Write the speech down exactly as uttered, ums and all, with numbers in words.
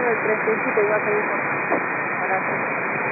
del tres seis y te iba a pedir por para hacer.